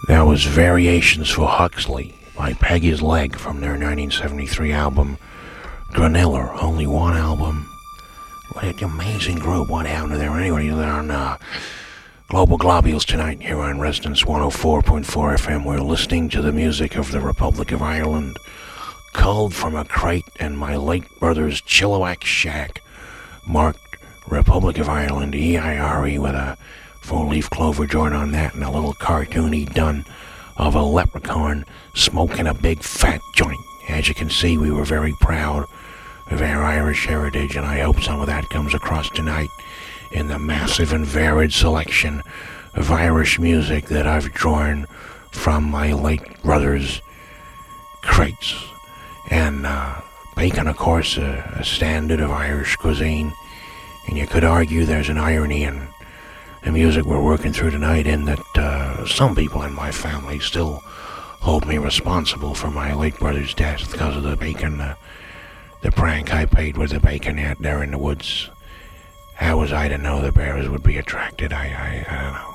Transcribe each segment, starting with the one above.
That was Variations for Huxley by Peggy's Leg from their 1973 album Granilla. Only one album. What an amazing group. What happened to there anyway? They're on Global Globules tonight here on Resonance 104.4 FM. We're listening to the music of the Republic of Ireland, culled from a crate in my late brother's Chilliwack shack, marked Republic of Ireland, EIRE, with a four-leaf clover joint on that and a little cartoon he'd done of a leprechaun smoking a big fat joint. As you can see, we were very proud of our Irish heritage, and I hope some of that comes across tonight in the massive and varied selection of Irish music that I've drawn from my late brother's crates. And bacon, of course, a standard of Irish cuisine, and you could argue there's an irony in the music we're working through tonight, in that some people in my family still hold me responsible for my late brother's death because of the bacon, the prank I played with the bacon out there in the woods. How was I to know the bears would be attracted? I don't know.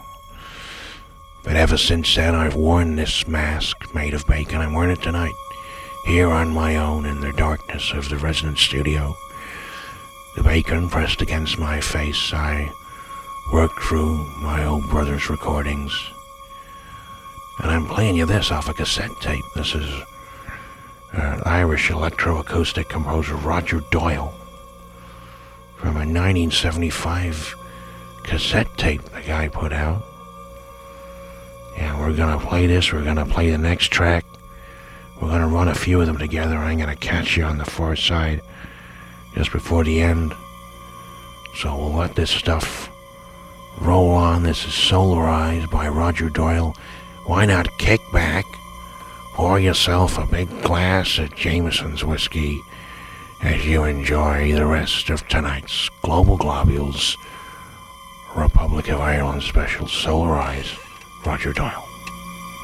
But ever since then, I've worn this mask made of bacon. I'm wearing it tonight, here on my own in the darkness of the Resonance studio. The bacon pressed against my face, I worked through my old brother's recordings. And I'm playing you this off a cassette tape. This is Irish electroacoustic composer Roger Doyle from a 1975 cassette tape the guy put out. And we're gonna play this, we're gonna play the next track, we're gonna run a few of them together. I'm gonna catch you on the far side just before the end. So we'll let this stuff roll on. This is Solarized by Roger Doyle. Why not kick back, pour yourself a big glass of Jameson's whiskey as you enjoy the rest of tonight's Global Globules Republic of Ireland special. Solarized, Roger Doyle.